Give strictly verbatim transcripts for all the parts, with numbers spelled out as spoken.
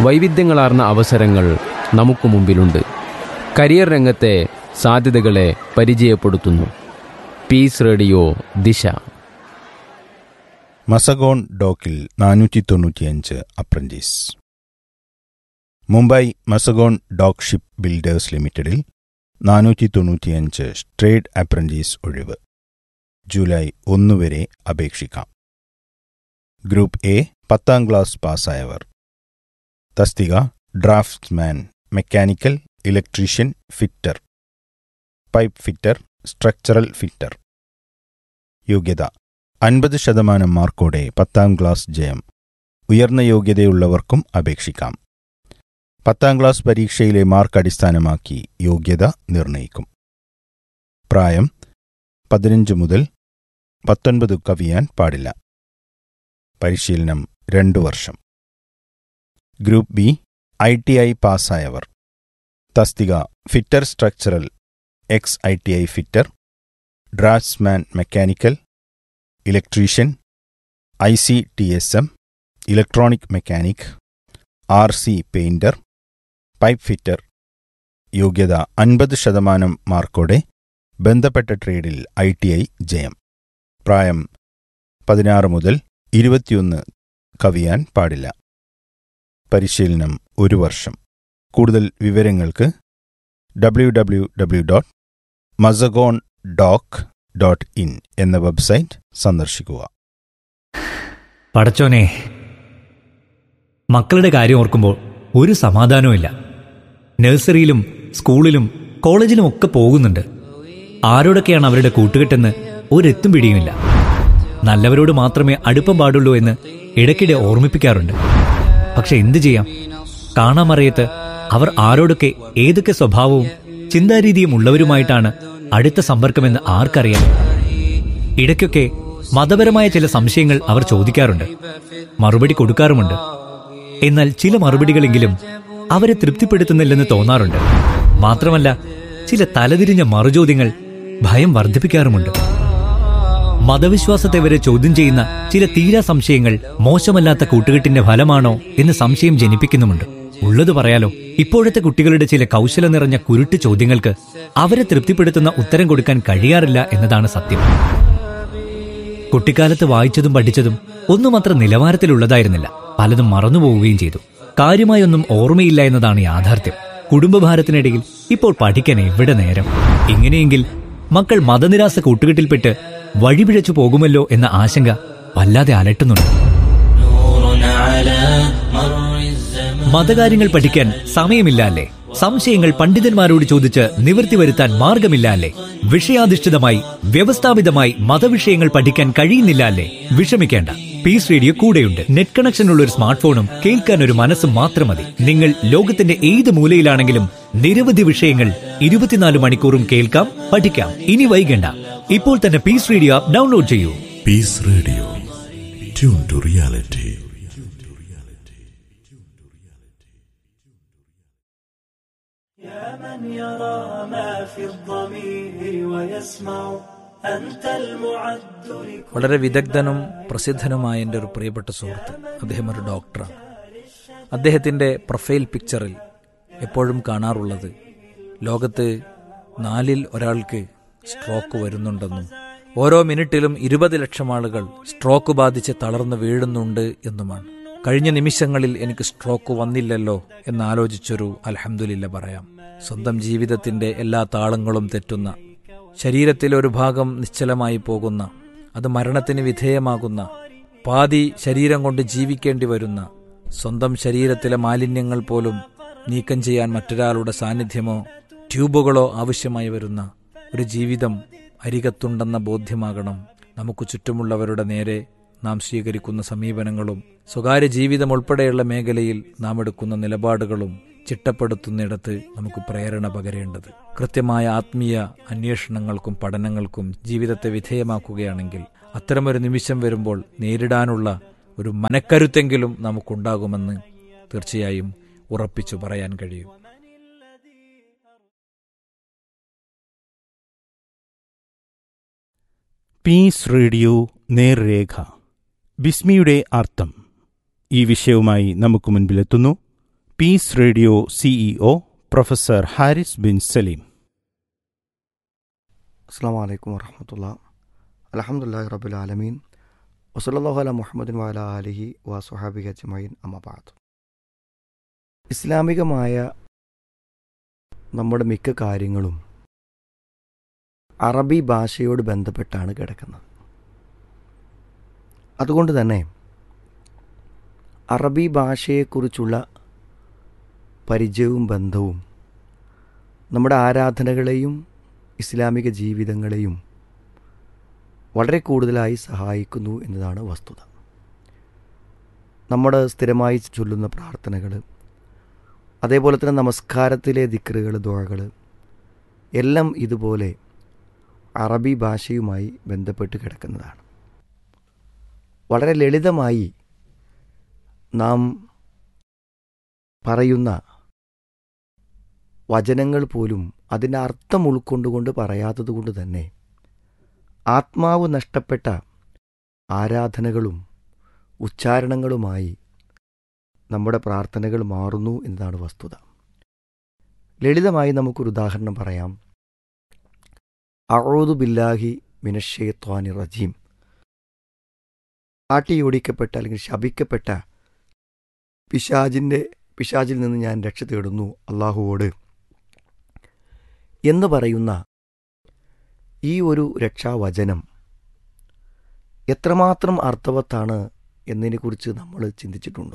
വൈവിധ്യങ്ങളാർന്ന അവസരങ്ങൾ നമുക്ക് മുമ്പിലുണ്ട്. കരിയർ രംഗത്തെ സാധ്യതകളെ പരിചയപ്പെടുത്തുന്നു. പീസ് റേഡിയോ ദിശ. മസഗോൺ ഡോക്കിൽ നാനൂറ്റി തൊണ്ണൂറ്റിയഞ്ച് apprentice. Mumbai Mazagon dock ship builders ലിമിറ്റഡിൽ നാനൂറ്റി തൊണ്ണൂറ്റിയഞ്ച് ട്രേഡ് അപ്രന്റീസ് ഒഴിവ്. ജൂലൈ ഒന്ന് വരെ അപേക്ഷിക്കാം. ഗ്രൂപ്പ് എ പത്താം ക്ലാസ് പാസ്സായവർ. തസ്തിക draughtsman, mechanical, electrician, fitter, pipe fitter, structural fitter. യോഗ്യത അൻപത് ശതമാനം മാർക്കോടെ പത്താം ക്ലാസ് ജയം. ഉയർന്ന യോഗ്യതയുള്ളവർക്കും അപേക്ഷിക്കാം. പത്താം ക്ലാസ് പരീക്ഷയിലെ മാർക്ക് അടിസ്ഥാനമാക്കി യോഗ്യത നിർണയിക്കും. പ്രായം പതിനഞ്ച് മുതൽ പത്തൊൻപത് കവിയാൻ പാടില്ല. പരിശീലനം രണ്ടു വർഷം. Group B I T I പാസ്സായവർ. തസ്തിക fitter structural, X I T I fitter, draughtsman mechanical, electrician, I C T S M, electronic mechanic, R C painter, pipe fitter. യോഗ്യത അൻപത് ശതമാനം മാർക്കോടെ ബന്ധപ്പെട്ട ട്രേഡിൽ ഐ ടി ഐ ജയം. പ്രായം പതിനാറ് മുതൽ ഇരുപത്തിയൊന്ന് കവിയാൻ പാടില്ല. പരിശീലനം ഒരു വർഷം. കൂടുതൽ വിവരങ്ങൾക്ക് W W W dot Mazagon dock dot in എന്ന വെബ്സൈറ്റ് സന്ദർശിക്കുക. പടച്ചോനെ, മക്കളുടെ കാര്യം ഓർക്കുമ്പോൾ ഒരു സമാധാനവുമില്ല. നഴ്സറിയിലും സ്കൂളിലും കോളേജിലും ഒക്കെ പോകുന്നുണ്ട്. ആരോടൊക്കെയാണ് അവരുടെ കൂട്ടുകെട്ടെന്ന് ഒരെത്തും പിടിയുമില്ല. നല്ലവരോട് മാത്രമേ അടുപ്പം പാടുള്ളൂ എന്ന് ഇടയ്ക്കിടെ ഓർമ്മിപ്പിക്കാറുണ്ട്. പക്ഷെ എന്തു ചെയ്യാം? കാണാമറിയത്ത് അവർ ആരോടൊക്കെ ഏതൊക്കെ സ്വഭാവവും ചിന്താരീതിയും ഉള്ളവരുമായിട്ടാണ് അടുത്ത സമ്പർക്കമെന്ന് ആർക്കറിയാം? ഇടയ്ക്കൊക്കെ മതപരമായ ചില സംശയങ്ങൾ അവർ ചോദിക്കാറുണ്ട്, മറുപടി കൊടുക്കാറുമുണ്ട്. എന്നാൽ ചില മറുപടികളെങ്കിലും അവരെ തൃപ്തിപ്പെടുത്തുന്നില്ലെന്ന് തോന്നാറുണ്ട്. മാത്രമല്ല, ചില തലതിരിഞ്ഞ മറുചോദ്യങ്ങൾ ഭയം വർദ്ധിപ്പിക്കാറുമുണ്ട്. മതവിശ്വാസത്തെ വരെ ചോദ്യം ചെയ്യുന്ന ചില തീരാ സംശയങ്ങൾ മോശമല്ലാത്ത കൂട്ടുകെട്ടിന്റെ ഫലമാണോ എന്ന് സംശയം ജനിപ്പിക്കുന്നുമുണ്ട്. ഉള്ളത് പറയാലോ, ഇപ്പോഴത്തെ കുട്ടികളുടെ ചില കൗശല നിറഞ്ഞ കുരുട്ട് ചോദ്യങ്ങൾക്ക് അവരെ തൃപ്തിപ്പെടുത്തുന്ന ഉത്തരം കൊടുക്കാൻ കഴിയാറില്ല എന്നതാണ് സത്യം. കുട്ടിക്കാലത്ത് വായിച്ചതും പഠിച്ചതും ഒന്നും അത്ര നിലവാരത്തിലുള്ളതായിരുന്നില്ല. പലതും മറന്നുപോവുകയും ചെയ്തു. കാര്യമായൊന്നും ഓർമ്മയില്ല എന്നതാണ് യാഥാർത്ഥ്യം. കുടുംബഭാരത്തിനിടയിൽ ഇപ്പോൾ പഠിക്കാൻ എവിടെ നേരം? ഇങ്ങനെയെങ്കിൽ മക്കൾ മതനിരാസ കൂട്ടുകെട്ടിൽപ്പെട്ട് വഴിപിഴച്ചു പോകുമല്ലോ എന്ന ആശങ്ക വല്ലാതെ അലട്ടുന്നുണ്ട്. മതകാര്യങ്ങൾ പഠിക്കാൻ സമയമില്ല അല്ലേ? സംശയങ്ങൾ പണ്ഡിതന്മാരോട് ചോദിച്ച് നിവൃത്തി വരുത്താൻ മാർഗമില്ല അല്ലേ? വിഷയാധിഷ്ഠിതമായി വ്യവസ്ഥാപിതമായി മതവിഷയങ്ങൾ പഠിക്കാൻ കഴിയുന്നില്ല അല്ലേ? വിഷമിക്കേണ്ട, പീസ് റേഡിയോ കൂടെയുണ്ട്. നെറ്റ് കണക്ഷനുള്ള ഒരു സ്മാർട്ട് ഫോണും കേൾക്കാൻ ഒരു മനസ്സും മാത്രം മതി. നിങ്ങൾ ലോകത്തിന്റെ ഏത് മൂലയിലാണെങ്കിലും നിരവധി വിഷയങ്ങൾ ഇരുപത്തിനാല് മണിക്കൂറും കേൾക്കാം, പഠിക്കാം. ഇനി വൈകണ്ട, ഇപ്പോൾ തന്നെ പീസ് റേഡിയോ ആപ്പ് ഡൗൺലോഡ് ചെയ്യൂ. Piece radio, tune to reality. വളരെ വിദഗ്ധനും പ്രസിദ്ധനുമായ എൻ്റെ ഒരു പ്രിയപ്പെട്ട സുഹൃത്ത്, അദ്ദേഹം ഒരു ഡോക്ടറാണ്. അദ്ദേഹത്തിൻ്റെ പ്രൊഫൈൽ പിക്ചറിൽ എപ്പോഴും കാണാറുള്ളത് ലോകത്ത് നാലിൽ ഒരാൾക്ക് സ്ട്രോക്ക് വരുന്നുണ്ടെന്നും ഓരോ മിനിറ്റിലും ഇരുപത് ലക്ഷം ആളുകൾ സ്ട്രോക്ക് ബാധിച്ച് തളർന്നു വീഴുന്നുണ്ട് എന്നുമാണ്. കഴിഞ്ഞ നിമിഷങ്ങളിൽ എനിക്ക് സ്ട്രോക്ക് വന്നില്ലല്ലോ എന്നാലോചിച്ചൊരു അൽഹംദുലില്ല പറയാം. സ്വന്തം ജീവിതത്തിന്റെ എല്ലാ താളങ്ങളും തെറ്റുന്ന, ശരീരത്തിലെ ഒരു ഭാഗം നിശ്ചലമായി പോകുന്ന, അത് മരണത്തിന് വിധേയമാകുന്ന, പാതി ശരീരം കൊണ്ട് ജീവിക്കേണ്ടി വരുന്ന, സ്വന്തം ശരീരത്തിലെ മാലിന്യങ്ങൾ പോലും നീക്കം ചെയ്യാൻ മറ്റൊരാളുടെ സാന്നിധ്യമോ ട്യൂബുകളോ ആവശ്യമായി വരുന്ന ഒരു ജീവിതം അരികത്തുണ്ടെന്ന ബോധ്യമാകണം നമുക്ക് ചുറ്റുമുള്ളവരുടെ നേരെ നാം സ്വീകരിക്കുന്ന സമീപനങ്ങളും സ്വകാര്യ ജീവിതം ഉൾപ്പെടെയുള്ള മേഖലയിൽ നാം എടുക്കുന്ന നിലപാടുകളും ചിട്ടപ്പെടുത്തുന്നിടത്ത് നമുക്ക് പ്രേരണ പകരേണ്ടത്. കൃത്യമായ ആത്മീയ അന്വേഷണങ്ങൾക്കും പഠനങ്ങൾക്കും ജീവിതത്തെ വിധേയമാക്കുകയാണെങ്കിൽ അത്തരമൊരു നിമിഷം വരുമ്പോൾ നേരിടാനുള്ള ഒരു മനക്കരുത്തെങ്കിലും നമുക്കുണ്ടാകുമെന്ന് തീർച്ചയായും ഉറപ്പിച്ചു പറയാൻ കഴിയും. പീസ് റേഡിയോ നേർരേഖ, ബിസ്മിയുടെ അർത്ഥം. ഈ വിഷയവുമായി നമുക്ക് മുൻപിലെത്തുന്നു piece radio CEO professor Haris bin Saleem. അസ്സാം വലൈക്കും വറഹമത്തുള്ള. അൽഹംദുലില്ലാഹി റബ്ബിൽ ആലമീൻ വസല്ലല്ലാഹു അലാ മുഹമ്മദിൻ വഅലാ ആലിഹി വസ്വഹാബിഹി അജ്മഈൻ. അമ്മാ ബഅദ്. ഇസ്ലാമികമായ നമ്മുടെ മിക്ക കാര്യങ്ങളും അറബി ഭാഷയോട് ബന്ധപ്പെട്ടാണ് കിടക്കുന്നത്. അതുകൊണ്ട് തന്നെ അറബി ഭാഷയെക്കുറിച്ചുള്ള പരിചയവും ബന്ധവും നമ്മുടെ ആരാധനകളെയും ഇസ്ലാമിക ജീവിതങ്ങളെയും വളരെ കൂടുതലായി സഹായിക്കുന്നു എന്നതാണ് വസ്തുത. നമ്മൾ സ്ഥിരമായി ചൊല്ലുന്ന പ്രാർത്ഥനകൾ, അതേപോലെ തന്നെ നമസ്കാരത്തിലെ ദിക്റുകൾ, ദുആകൾ എല്ലാം ഇതുപോലെ അറബി ഭാഷയുമായി ബന്ധപ്പെട്ട് കിടക്കുന്നതാണ്. വളരെ ലളിതമായി നാം പറയുന്ന വചനങ്ങൾ പോലും അതിൻ്റെ അർത്ഥം ഉൾക്കൊണ്ടുകൊണ്ട് പറയാത്തത് കൊണ്ട് തന്നെ ആത്മാവ് നഷ്ടപ്പെട്ട ആരാധനകളും ഉച്ചാരണങ്ങളുമായി നമ്മുടെ പ്രാർത്ഥനകൾ മാറുന്നു എന്നതാണ് വസ്തുത. ലളിതമായി നമുക്കൊരു ഉദാഹരണം പറയാം. അഊദു ബില്ലാഹി മിനശ്ശൈത്വാനിർ റജീം. ആട്ടിയോടിക്കപ്പെട്ട അല്ലെങ്കിൽ ശപിക്കപ്പെട്ട പിശാചിൻ്റെ പിശാചിൽ നിന്ന് ഞാൻ രക്ഷ തേടുന്നു അള്ളാഹുവോട് എന്ന് പറയുന്ന ഈ ഒരു രക്ഷാവചനം എത്രമാത്രം അർത്ഥവത്താണ് എന്നതിനെക്കുറിച്ച് നമ്മൾ ചിന്തിച്ചിട്ടുണ്ടോ?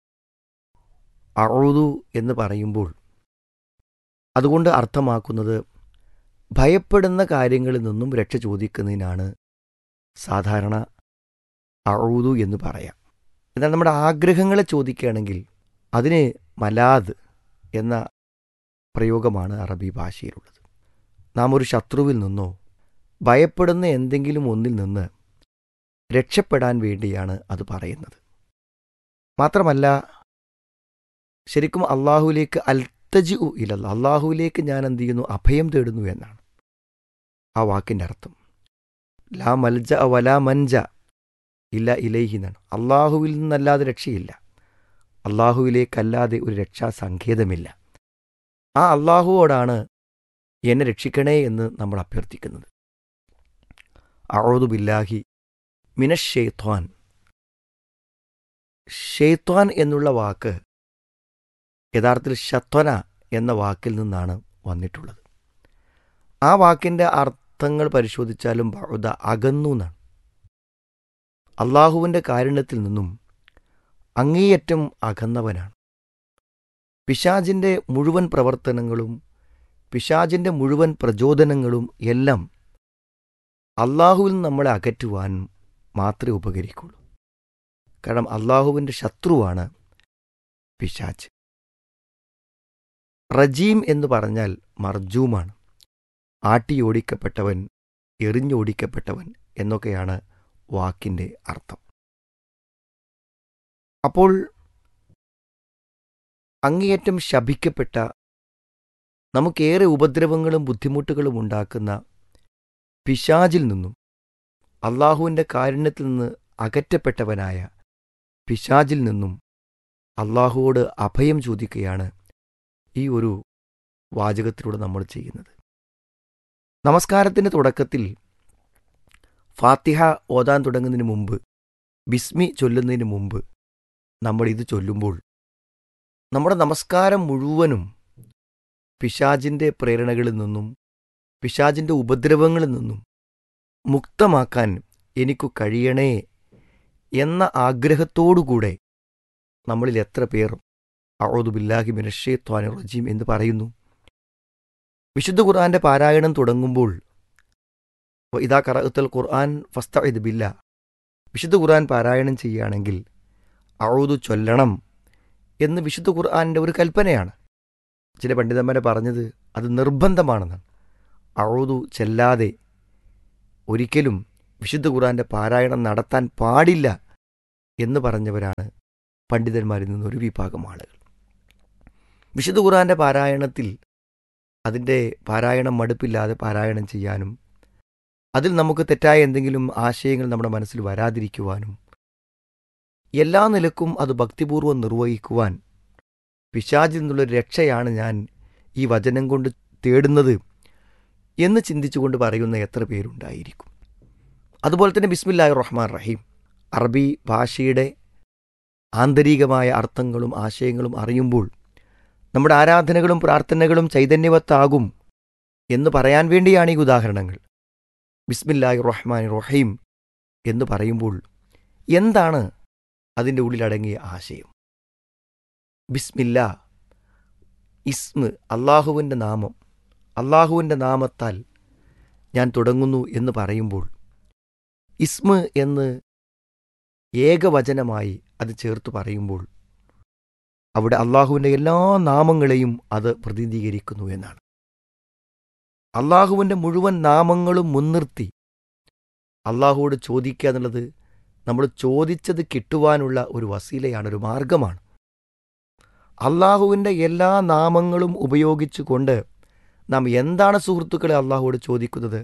അഊദു എന്ന് പറയുമ്പോൾ അതുകൊണ്ട് അർത്ഥമാക്കുന്നത് ഭയപ്പെടുന്ന കാര്യങ്ങളിൽ നിന്നും രക്ഷ ചോദിക്കുന്നതിനാണ് സാധാരണ അഊദു എന്ന് പറയാം. എന്നാൽ നമ്മുടെ ആഗ്രഹങ്ങളെ ചോദിക്കുകയാണെങ്കിൽ അതിന് മലാദ് എന്ന പ്രയോഗമാണ് അറബി ഭാഷയിലുള്ളത്. നാം ഒരു ശത്രുവിൽ നിന്നോ ഭയപ്പെടുന്ന എന്തെങ്കിലും ഒന്നിൽ നിന്ന് രക്ഷപ്പെടാൻ വേണ്ടിയാണ് അത് പറയുന്നത്. മാത്രമല്ല, ശരിക്കും അള്ളാഹുവിലേക്ക് അൽത്തജിഉ ഇലല്ലാഹ്, അള്ളാഹുവിലേക്ക് ഞാൻ എന്ത് ചെയ്യുന്നു, അഭയം തേടുന്നു എന്നാണ് ആ വാക്കിൻ്റെ അർത്ഥം. ലാ മൽജ വലാ മൻജ ഇല്ല ഇലൈഹി എന്നാണ്. അള്ളാഹുവിൽ നിന്നല്ലാതെ രക്ഷയില്ല, അള്ളാഹുവിലേക്കല്ലാതെ ഒരു രക്ഷാസങ്കേതമില്ല. ആ അള്ളാഹുവോടാണ് എന്നെ രക്ഷിക്കണേ എന്ന് നമ്മൾ അഭ്യർത്ഥിക്കുന്നത്. അഊദു ബില്ലാഹി മിനശ്ശൈത്വാൻ. ഷെയ്ത്വാൻ എന്നുള്ള വാക്ക് യഥാർത്ഥത്തിൽ ശത്വന എന്ന വാക്കിൽ നിന്നാണ് വന്നിട്ടുള്ളത്. ആ വാക്കിൻ്റെ അർത്ഥങ്ങൾ പരിശോധിച്ചാലും ബഅദ അകന്നു എന്നാണ്. അള്ളാഹുവിൻ്റെ കാരുണ്യത്തിൽ നിന്നും അങ്ങേയറ്റം അകന്നവനാണ്. പിശാചിൻ്റെ മുഴുവൻ പ്രവർത്തനങ്ങളും പിശാചിൻ്റെ മുഴുവൻ പ്രചോദനങ്ങളും എല്ലാം അള്ളാഹുവിൽ നിന്ന് നമ്മളെ അകറ്റുവാൻ മാത്രമേ ഉപകരിക്കുള്ളൂ. കാരണം അള്ളാഹുവിൻ്റെ ശത്രുവാണ് പിശാച്. റജീം എന്ന് പറഞ്ഞാൽ മർജൂമാണ്, ആട്ടിയോടിക്കപ്പെട്ടവൻ, എറിഞ്ഞോടിക്കപ്പെട്ടവൻ എന്നൊക്കെയാണ് വാക്കിൻ്റെ അർത്ഥം. അപ്പോൾ അങ്ങേയറ്റം ശപിക്കപ്പെട്ട, നമുക്കേറെ ഉപദ്രവങ്ങളും ബുദ്ധിമുട്ടുകളും ഉണ്ടാക്കുന്ന പിശാചിൽ നിന്നും അള്ളാഹുവിൻ്റെ കാരുണ്യത്തിൽ നിന്ന് അകറ്റപ്പെട്ടവനായ പിശാചിൽ നിന്നും അള്ളാഹുവോട് അഭയം ചോദിക്കുകയാണ് ഈ ഒരു വാചകത്തിലൂടെ നമ്മൾ ചെയ്യുന്നത്. നമസ്കാരത്തിൻ്റെ തുടക്കത്തിൽ ഫാത്തിഹ ഓതാൻ തുടങ്ങുന്നതിന് മുമ്പ്, ബിസ്മി ചൊല്ലുന്നതിന് മുമ്പ് നമ്മൾ ഇത് ചൊല്ലുമ്പോൾ നമ്മുടെ നമസ്കാരം മുഴുവനും പിശാചിൻ്റെ പ്രേരണകളിൽ നിന്നും പിശാചിൻ്റെ ഉപദ്രവങ്ങളിൽ നിന്നും മുക്തമാക്കാൻ എനിക്കു കഴിയണേ എന്ന ആഗ്രഹത്തോടുകൂടെ നമ്മളിൽ എത്ര പേർ അഊദു ബില്ലാഹി മിനശ്ശൈത്വാനിർ റജീം എന്ന് പറയുന്നു? വിശുദ്ധ ഖുർആന്റെ പാരായണം തുടങ്ങുമ്പോൾ ഇദാ ഖറഅത്തൽ ഖുർആൻ ഫസ്തഇദ് ബില്ലാ, വിശുദ്ധ ഖുർആൻ പാരായണം ചെയ്യുകയാണെങ്കിൽ അഊദു ചൊല്ലണം എന്ന് വിശുദ്ധ ഖുർആന്റെ ഒരു കൽപ്പനയാണ്. ചില പണ്ഡിതന്മാരെ പറഞ്ഞത് അത് നിർബന്ധമാണെന്നാണ്. അഊദു ചെല്ലാതെ ഒരിക്കലും വിശുദ്ധ ഖുർആന്റെ പാരായണം നടത്താൻ പാടില്ല എന്ന് പറഞ്ഞവരാണ് പണ്ഡിതന്മാരിൽ നിന്നൊരു വിഭാഗം ആളുകൾ. വിശുദ്ധ ഖുർആന്റെ പാരായണത്തിൽ അതിൻ്റെ പാരായണം മടുപ്പില്ലാതെ പാരായണം ചെയ്യാനും അതിൽ നമുക്ക് തെറ്റായ എന്തെങ്കിലും ആശയങ്ങൾ നമ്മുടെ മനസ്സിൽ വരാതിരിക്കുവാനും എല്ലാ നിലക്കും അത് ഭക്തിപൂർവ്വം നിർവഹിക്കുവാൻ പിശാചിൽ നിന്നുള്ളൊരു രക്ഷയാണ് ഞാൻ ഈ വചനം കൊണ്ട് തേടുന്നത് എന്ന് ചിന്തിച്ചുകൊണ്ട് പറയുന്ന എത്ര പേരുണ്ടായിരിക്കും. അതുപോലെ തന്നെ ബിസ്മില്ലാഹിർ റഹ്മാൻ റഹീം അറബി ഭാഷയുടെ ആന്തരികമായ അർത്ഥങ്ങളും ആശയങ്ങളും അറിയുമ്പോൾ നമ്മുടെ ആരാധനകളും പ്രാർത്ഥനകളും ചൈതന്യവത്താകും എന്ന് പറയാൻ വേണ്ടിയാണ് ഈ ഉദാഹരണങ്ങൾ. ബിസ്മില്ലാഹിർ റഹ്മാൻ റഹീം എന്ന് പറയുമ്പോൾ എന്താണ് അതിൻ്റെ ഉള്ളിലടങ്ങിയ ആശയം? ബിസ്മില്ല, ഇസ്മ്, അള്ളാഹുവിൻ്റെ നാമം, അള്ളാഹുവിൻ്റെ നാമത്താൽ ഞാൻ തുടങ്ങുന്നു എന്ന് പറയുമ്പോൾ ഇസ്മ് എന്ന് ഏകവചനമായി അത് ചേർത്ത് പറയുമ്പോൾ അവിടെ അള്ളാഹുവിൻ്റെ എല്ലാ നാമങ്ങളെയും അത് പ്രതിനിധീകരിക്കുന്നു എന്നാണ്. അള്ളാഹുവിൻ്റെ മുഴുവൻ നാമങ്ങളും മുൻനിർത്തി അള്ളാഹുവോട് ചോദിക്കുക എന്നുള്ളത് നമ്മൾ ചോദിച്ചത് കിട്ടുവാനുള്ള ഒരു വസീലയാണ്, ഒരു മാർഗമാണ്. അള്ളാഹുവിൻ്റെ എല്ലാ നാമങ്ങളും ഉപയോഗിച്ചുകൊണ്ട് നാം എന്താണ് സുഹൃത്തുക്കളെ അള്ളാഹുവോട് ചോദിക്കുന്നത്?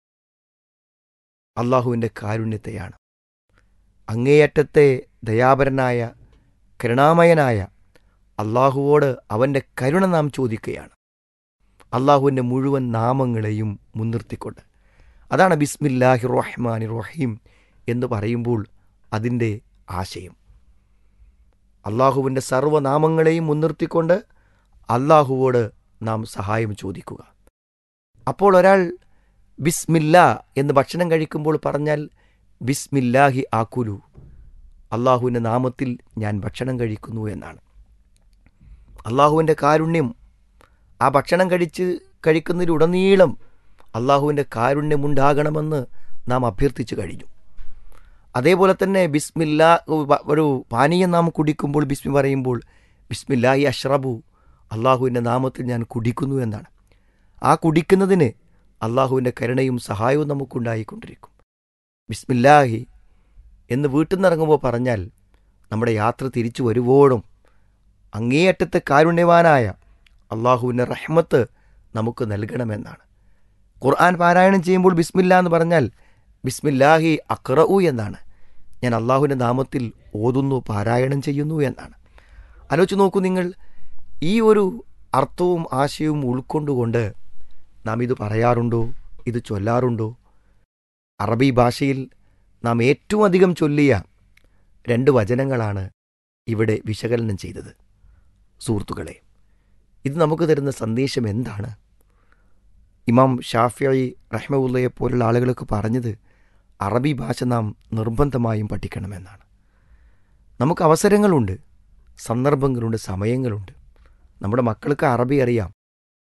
അള്ളാഹുവിൻ്റെ കാരുണ്യത്തെയാണ്. അങ്ങേയറ്റത്തെ ദയാപരനായ കരുണാമയനായ അള്ളാഹുവോട് അവൻ്റെ കരുണ നാം ചോദിക്കുകയാണ്, അള്ളാഹുവിൻ്റെ മുഴുവൻ നാമങ്ങളെയും മുൻനിർത്തിക്കൊണ്ട്. അതാണ് ബിസ്മില്ലാഹിർ റഹ്മാനിർ റഹീം എന്ന് പറയുമ്പോൾ അതിൻ്റെ ആശയം. അള്ളാഹുവിൻ്റെ സർവ്വനാമങ്ങളെയും മുൻനിർത്തിക്കൊണ്ട് അള്ളാഹുവോട് നാം സഹായം ചോദിക്കുക. അപ്പോൾ ഒരാൾ ബിസ്മില്ലാ എന്ന് ഭക്ഷണം കഴിക്കുമ്പോൾ പറഞ്ഞാൽ ബിസ്മില്ലാഹി ആക്കുലു, അള്ളാഹുവിൻ്റെ നാമത്തിൽ ഞാൻ ഭക്ഷണം കഴിക്കുന്നു എന്നാണ്. അള്ളാഹുവിൻ്റെ കാരുണ്യം ആ ഭക്ഷണം കഴിച്ച് കഴിക്കുന്നതിലുടനീളം അള്ളാഹുവിൻ്റെ കാരുണ്യമുണ്ടാകണമെന്ന് നാം അഭ്യർത്ഥിച്ചു കഴിഞ്ഞു. അതേപോലെ തന്നെ ബിസ്മില്ലാ, ഒരു പാനീയം നാം കുടിക്കുമ്പോൾ ബിസ്മി പറയുമ്പോൾ ബിസ്മില്ലാഹി അഷ്റബു, അള്ളാഹുവിൻ്റെ നാമത്തിൽ ഞാൻ കുടിക്കുന്നു എന്നാണ്. ആ കുടിക്കുന്നതിന് അള്ളാഹുവിൻ്റെ കരുണയും സഹായവും നമുക്കുണ്ടായിക്കൊണ്ടിരിക്കും. ബിസ്മില്ലാഹി എന്ന് വീട്ടിൽ നിന്നിറങ്ങുമ്പോൾ പറഞ്ഞാൽ നമ്മുടെ യാത്ര തിരിച്ചു വരുവോടും അങ്ങേയറ്റത്തെ കാരുണ്യവാനായ അള്ളാഹുവിൻ്റെ റഹ്മത്ത് നമുക്ക് നൽകണമെന്നാണ്. ഖുർആൻ പാരായണം ചെയ്യുമ്പോൾ ബിസ്മില്ലാ എന്ന് പറഞ്ഞാൽ ബിസ്മില്ലാഹി അഖ്റഉ എന്നാണ്, ഞാൻ അള്ളാഹുവിൻ്റെ നാമത്തിൽ ഓതുന്നു, പാരായണം ചെയ്യുന്നു എന്നാണ്. ആലോചിച്ച് നോക്കൂ നിങ്ങൾ, ഈ ഒരു അർത്ഥവും ആശയവും ഉൾക്കൊണ്ടുകൊണ്ട് നാം ഇത് പറയാറുണ്ടോ, ഇത് ചൊല്ലാറുണ്ടോ? അറബി ഭാഷയിൽ നാം ഏറ്റവും അധികം ചൊല്ലിയ രണ്ട് വചനങ്ങളാണ് ഇവിടെ വിശകലനം ചെയ്തത്. സുഹൃത്തുക്കളെ, ഇത് നമുക്ക് തരുന്ന സന്ദേശം എന്താണ്? ഇമാം ഷാഫിഈ റഹ്മത്തുള്ളാഹിയെ പോലുള്ള ആളുകളൊക്കെ പറഞ്ഞത് അറബി ഭാഷ നാം നിർബന്ധമായും പഠിക്കണമെന്നാണ്. നമുക്ക് അവസരങ്ങളുണ്ട്, സന്ദർഭങ്ങളുണ്ട്, സമയങ്ങളുണ്ട്. നമ്മുടെ മക്കൾക്ക് അറബി അറിയാം.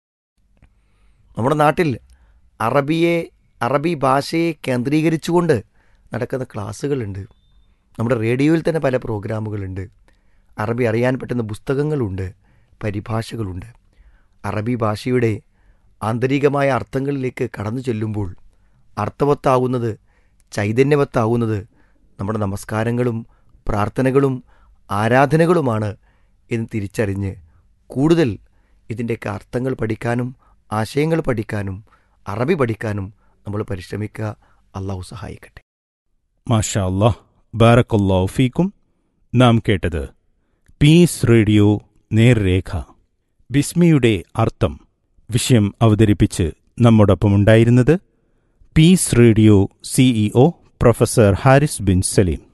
നമ്മുടെ നാട്ടിൽ അറബിയെ അറബി ഭാഷയെ കേന്ദ്രീകരിച്ചുകൊണ്ട് നടക്കുന്ന ക്ലാസ്സുകളുണ്ട്. നമ്മുടെ റേഡിയോയിൽ തന്നെ പല പ്രോഗ്രാമുകളുണ്ട്. അറബി അറിയാൻ പറ്റുന്ന പുസ്തകങ്ങളുണ്ട്, പരിഭാഷകളുണ്ട്. അറബി ഭാഷയുടെ ആന്തരികമായ അർത്ഥങ്ങളിലേക്ക് കടന്നു ചെല്ലുമ്പോൾ അർത്ഥവത്താവുന്നത്, ചൈതന്യവത്താവുന്നത് നമ്മുടെ നമസ്കാരങ്ങളും പ്രാർത്ഥനകളും ആരാധനകളുമാണ് എന്ന് തിരിച്ചറിഞ്ഞ് കൂടുതൽ ഇതിൻ്റെയൊക്കെ അർത്ഥങ്ങൾ പഠിക്കാനും ആശയങ്ങൾ പഠിക്കാനും അറബി പഠിക്കാനും നമ്മൾ പരിശ്രമിക്കുക. അള്ളാഹു സഹായിക്കട്ടെ. മാഷാ അല്ലാഹ്, ബാറക്കല്ലാഹു ഫീക്കും. നാം കേട്ടത് പീസ് റേഡിയോ നേർരേഖ, ബിസ്മിയുടെ അർത്ഥം. വിഷയം അവതരിപ്പിച്ച് നമ്മോടൊപ്പമുണ്ടായിരുന്നത് piece radio CEO professor Haris bin Saleem.